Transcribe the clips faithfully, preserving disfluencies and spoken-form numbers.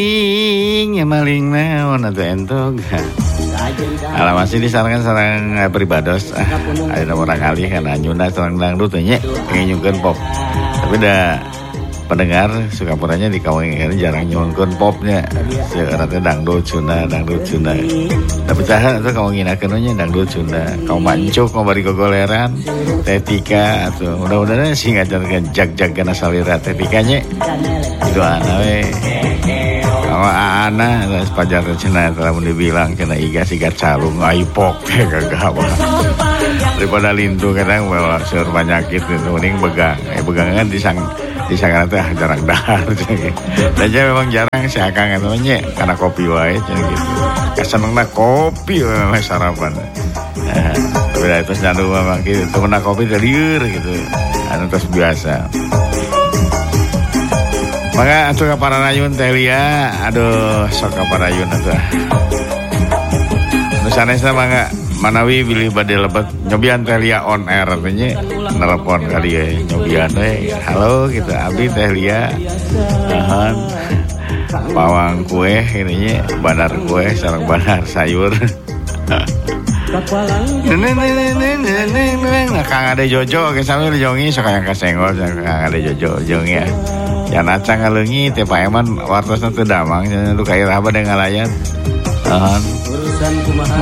Ing maling naon atuh entog. Alah masih disarankan sareng pribados. Aya nomor kali kana nyunda sareng dangdut nya pengen nyungkeun pop. Tapi da pendengar Sukapuranya di kawangan jarang nyungkeun popnya. Seurang teh dangdut Sunda, dangdut Sunda. Tapi saha atuh kawanginakeun nya dangdut Sunda. Kau mancuk mau bari gogoleran, tetika atuh. Mudah-mudahan sih ngajarkeun jag-jag kana salira tetikanya. Doana we. Kalau aana sepajar cenah telah dibilang kena iga siga calung aipok teh kagak apa. Daripada lintu kadang bawa seur penyakit itu mending begang. Eh begangan disang disangana teh jarang dahar gitu. Aja memang jarang si akang atuh nya kana kopi wae cenah gitu. Kasenengna kopi we sarapan. Nah, tapi da itu nyandu mah kitu temenna kopi teh lieur gitu. Anu tos biasa. Maka atuh kaparayun teh Lia, aduh sok kaparayun atuh. Nu sanesna mangga manawi bilih bade lebet nyobian teh Lia on air nya nelepon ka dieu nyobian we. Halo gitu abdi teh Lia. Nahan bawang kue ini nya bandar kue sareng bandar sayur. Neng neng neng neng neng Kang Ade Jojo ge sambil jongi sok aya kasenggol Kang Ade Jojo jongi ya. Yan acang ngaleungit teh Pak Eman wartosna teu damang cenah lu ka irah bade ngalayan. Nahan urusan kumaha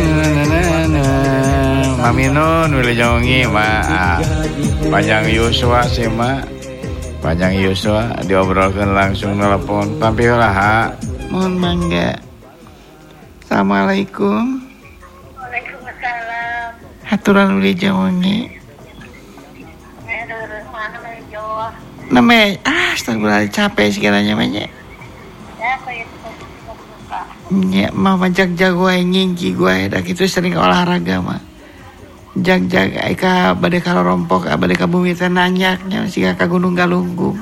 Maminun wilih jongi ma Panjang Yuswa sih ma Panjang Yuswa diobrolkeun langsung telepon tampi heula ha. Mohon mangga. Assalamualaikum. Waalaikumsalam. Haturan wilih jongi. Nama ah astagfirullah capek segalanya banyak. Ya kayak suka. Ya mama jag-jag gue ngingki gue dah gitu sering olahraga mah. Jag-jag eka bade kalau rompok bade ka bumi teh nanyaknya siga ka Gunung Galunggung.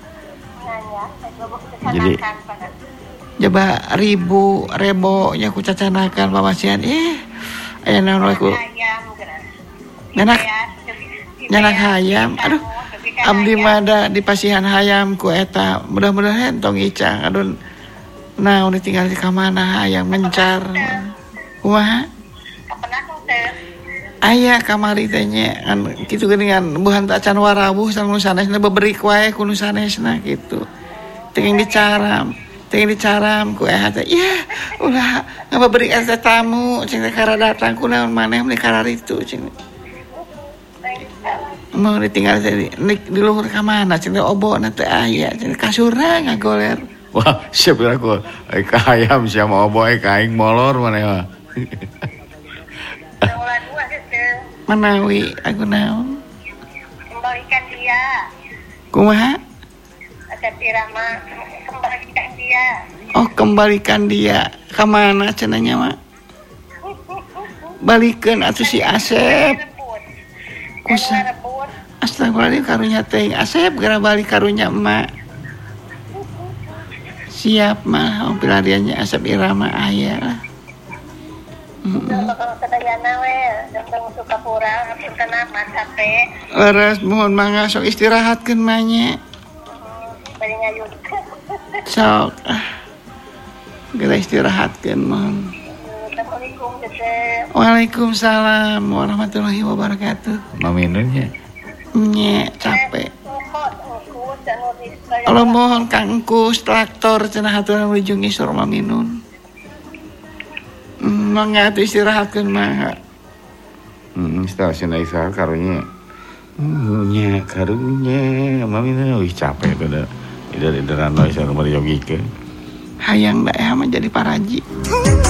Jadi coba ribu rebo nya ku cacanakan pamasian eh aya naon ku. Nyanak nyanak hayam. Aduh abdi mada di pasihan hayam ku eta mudah-mudahan tong icang aduh naon ditinggal di kamana hayam mencar kumaha aya kamari teh nya kan kitu geuningan buhan tak can warawuh sareng sanesna beberik wae ku nu sanesna kitu teuing dicaram teuing dicaram ku eta ya ulah ngabeberik eta tamu cing teh kara datang ku naon maneh meni kararitu cing mau ditinggal di, di luhur ka mana cenah obona teh aya cenah kasurna ngagoler. Wah, siap aku ka hayam sia mah obo ka aing molor maneh mah. Manawi aku naon? Kembalikan dia. Kumaha? Ada Tirama kembalikan dia. Oh, kembalikan dia. Ka mana cenahnya mah? Balikeun atuh si Asep. Kusa. Astagfirullahaladzim karunya teh Asep gara balik karunya emak. Siap mah pilariannya Asep Irama aya lah. Heeh. Sadayana we jeung Sukapura hapunten mah capek. Leres mohon mangga sok istirahatkeun mah nya. Bari ngayun. Sok. Geura istirahatkeun mohon. Assalamualaikum Dede. Waalaikumsalam warahmatullahi wabarakatuh. Maminunnya. Nye capek. Allah mohon Kang Engkus traktor cenah haturan ujung isor maminun. Hmm, mangga atuh istirahatkeun mah. Hmm, stasiun Aisyah karunya. Hmm, nya karunya maminun wih capek tuh dah. Ida-idaran we sareng bari yogikeun. Hayang daerah mah jadi paraji.